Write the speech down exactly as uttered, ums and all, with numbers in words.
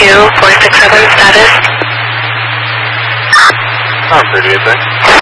two four six seven status. I'm thirty-eight, thanks.